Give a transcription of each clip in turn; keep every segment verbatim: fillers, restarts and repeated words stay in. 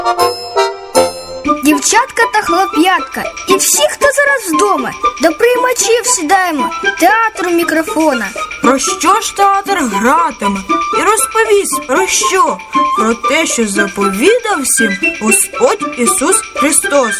Дівчатка та хлоп'ятка і всі, хто зараз вдома, до приймачів сідаємо, театру мікрофона. Про що ж театр гратиме і розповість про що? Про те, що заповідав всім Господь Ісус Христос.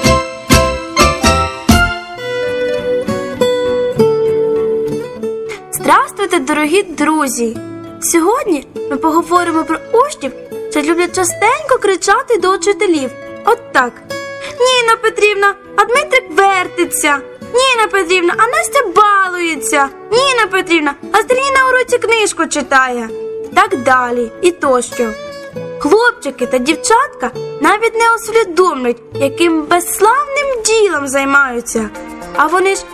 Здравствуйте, дорогі друзі! Сьогодні ми поговоримо про учнів, що люблять частенько кричати до вчителів. От так. Ніна Петрівна, а Дмитрик вертиться. Ніна Петрівна, а Настя балується. Ніна Петрівна, а Сергій на уроці книжку читає. Так далі і тощо. Хлопчики та дівчатка навіть не усвідомлюють, яким безславним ділом займаються. А вони ж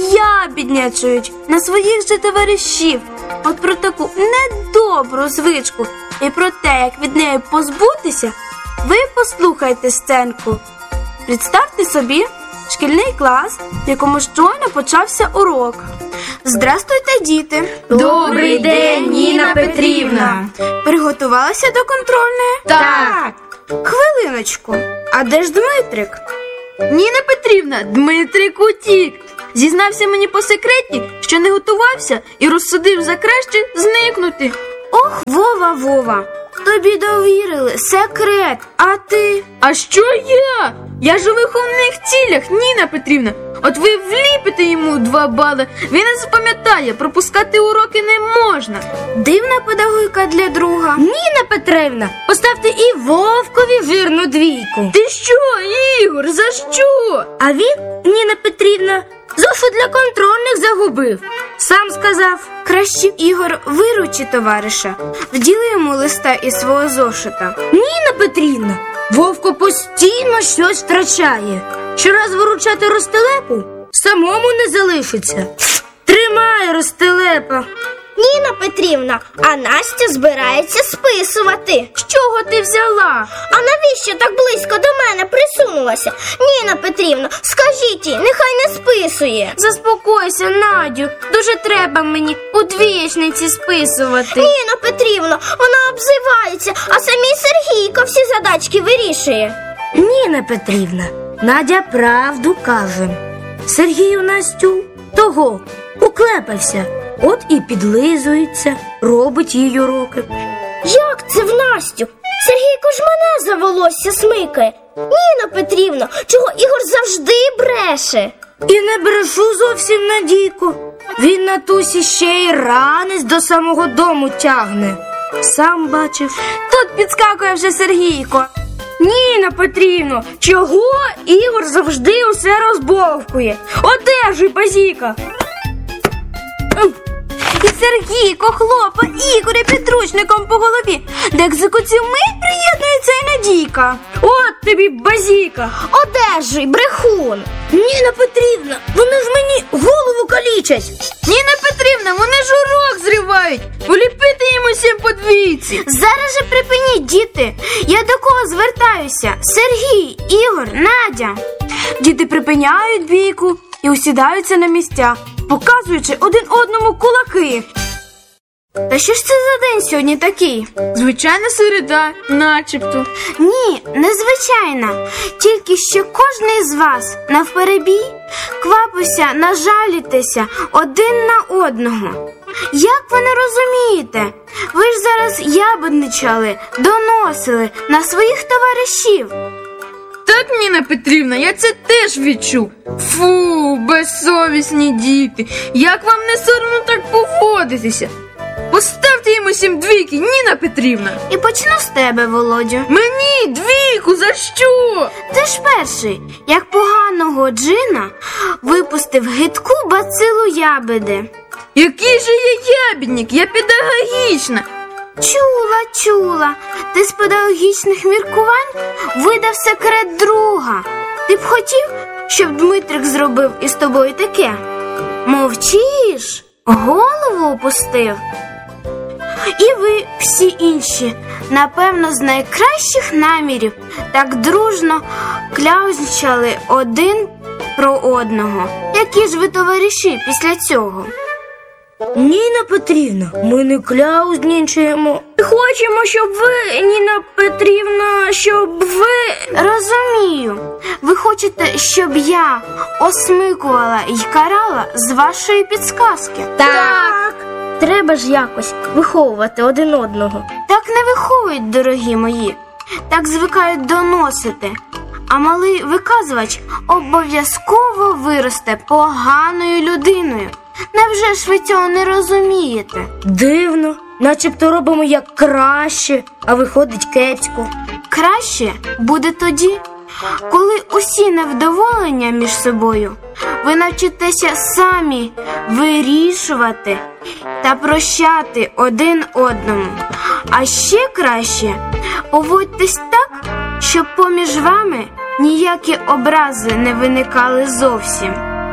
ябіднячують на своїх же товаришів. От про таку недобру звичку і про те, як від неї позбутися, ви послухайте сценку. Представте собі шкільний клас, в якому щойно почався урок. Здрастуйте, діти! Добрий день, Ніна Петрівна! Приготувалися до контрольної? Так! Хвилиночку, а де ж Дмитрик? Ніна Петрівна, Дмитрик утік. Зізнався мені по секреті, що не готувався і розсудив за краще зникнути. Ох, Вова, Вова, тобі довірили секрет, а ти? А що я? Я ж у виховних цілях, Ніна Петрівна. От ви вліпите йому два бали, він не запам'ятає, пропускати уроки не можна. Дивна педагогіка для друга. Ніна Петрівна, поставте і Вовкові вірну двійку. Ти що, Ігор, за що? А він, Ніна Петрівна, зошит для контрольних загубив. Сам сказав. Краще, Ігор, виручи товариша. Вділи йому листа із свого зошита. Ніна Петрівна, Вовко постійно щось втрачає. Щораз виручати Ростелепу, самому не залишиться. Тримай, Ростелепа. Ніна Петрівна, а Настя збирається списувати. З чого ти взяла? А навіщо так близько до мене присунулася? Ніна Петрівна, скажіть їй, нехай не списує. Заспокойся, Надю, дуже треба мені у двічниці списувати. Ніна Петрівна, вона обзивається, а самій Сергійко всі задачки вирішує. Ніна Петрівна, Надя правду каже. Сергій у Настю того уклепався, от і підлизується, робить їй уроки. Як це в Настю? Сергійко ж мене за волосся смикає. Ніна Петрівна, чого Ігор завжди бреше? І не брешу зовсім, Надійко. Він на тусі ще й ранець до самого дому тягне. Сам бачив. Тут підскакує вже Сергійко. Ніна Петрівно, чого Ігор завжди усе розбовкує? Одержуй, базіка. І Сергійко хлопа Ігоря підручником по голові. До екзекуції мить приєднується і Надійка. От тобі базіка. Одержуй, брехун. Ніна Петрівна, вони ж мені голову калічать. Ніна Петрівна, вони ж урок зривають. Уліпити їм усім по двійці. Зараз же припиніть, діти. Я до кого звертаюся? Сергій, Ігор, Надя. Діти припиняють бійку і усідаються на місця, показуючи один одному кулаки. Та що ж це за день сьогодні такий? Звичайна середа, начебто. Ні, незвичайна. Тільки що кожний з вас навперебій квапився нажалітися один на одного. Як ви не розумієте? Ви ж зараз ябедничали, доносили на своїх товаришів. Так, Ніна Петрівна, я це теж відчув. Фу, безсовісні діти. Як вам не соромно так поводитися? Поставте їм усім двійки, Ніна Петрівна. І почну з тебе, Володю. Мені двійку, за що? Ти ж перший, як поганого джина, випустив гидку бацилу ябеди. Який же я ябідник? Я педагогічна. Чула, чула. Ти з педагогічних міркувань видав секрет друга. Ти б хотів, щоб Дмитрик зробив із тобою таке? Мовчиш? Голову опустив? І ви, всі інші, напевно, з найкращих намірів так дружно кляузничали один про одного. Які ж ви товариші після цього? Ніна Петрівна, ми не кляузнічаємо. Хочемо, щоб ви, Ніна Петрівна, щоб ви... Розумію. Ви хочете, щоб я осмикувала й карала з вашої підсказки? Так. Треба ж якось виховувати один одного. Так не виховують, дорогі мої. Так звикають доносити. А малий виказувач обов'язково виросте поганою людиною. Невже ж ви цього не розумієте? Дивно, начебто робимо як краще, а виходить кепсько. Краще буде тоді, коли усі невдоволення між собою ви навчитеся самі вирішувати та прощати один одному. А ще краще поводьтесь так, щоб поміж вами ніякі образи не виникали зовсім.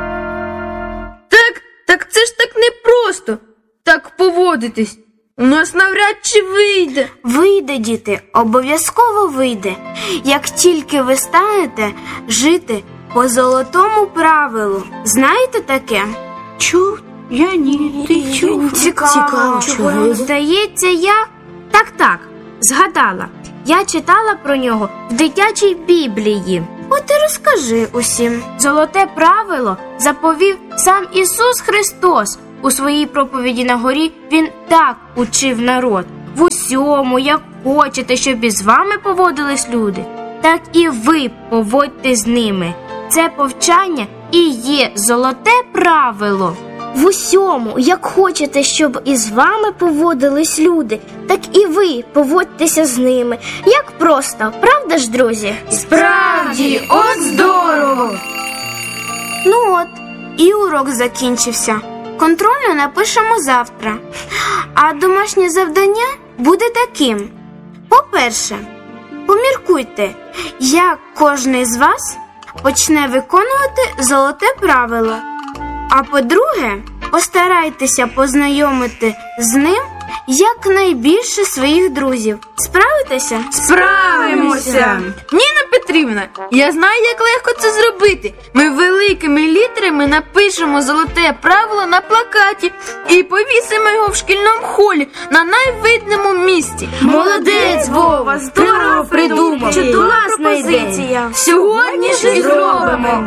Так, так це ж так непросто так поводитись. У нас навряд чи вийде. Вийде, діти, обов'язково вийде, як тільки ви станете жити по золотому правилу. Знаєте таке? Чув? Я ні. Ти чув? Цікаво, чого? Здається, я... Так-так, згадала. Я читала про нього в дитячій Біблії. От і розкажи усім. Золоте правило заповів сам Ісус Христос. У своїй проповіді на горі Він так учив народ. В усьому, як хочете, щоб із вами поводились люди, так і ви поводьте з ними. Це повчання і є золоте правило. В усьому, як хочете, щоб із вами поводились люди, так і ви поводьтеся з ними. Як просто, правда ж, друзі? Справді, от здорово! Ну от, і урок закінчився. Контрольну напишемо завтра. А домашнє завдання буде таким. По-перше, поміркуйте, як кожен з вас почне виконувати золоте правило. А по-друге, постарайтеся познайомити з ним якнайбільше своїх друзів. Справитеся? Справимося! Ніна Петрівна, я знаю, як легко це зробити. Ми великими літерами напишемо золоте правило на плакаті і повісимо його в шкільному холі на найвидному місці. Молодець, Вова, здорово придумав. Чудова Класна ідея. пропозиція. Сьогодні ж і зробимо.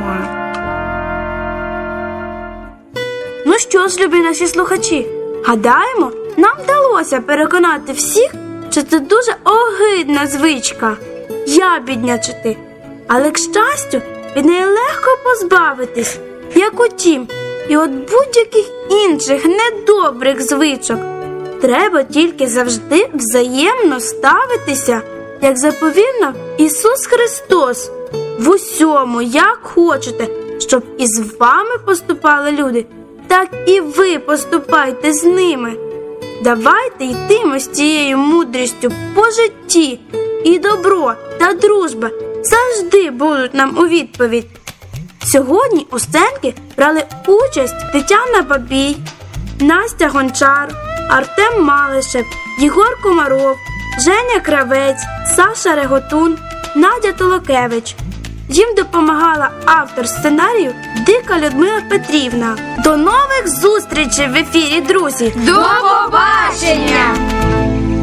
Ну що ж, любі наші слухачі, гадаємо, нам вдалося переконати всіх, що це дуже огидна звичка – ябіднячити. Але, к щастю, від неї легко позбавитись, як утім, і от будь-яких інших недобрих звичок. Треба тільки завжди взаємно ставитися, як заповів нам Ісус Христос. В усьому, як хочете, щоб із вами поступали люди, так і ви поступайте з ними. Давайте йтимо з цією мудрістю по житті, і добро та дружба завжди будуть нам у відповідь. Сьогодні у сценці брали участь Тетяна Бабій, Настя Гончар, Артем Малишев, Єгор Комаров, Женя Кравець, Саша Реготун, Надя Толокевич. Їм допомагала автор сценарію Дика Людмила Петрівна. До нових зустрічей в ефірі, друзі! До побачення!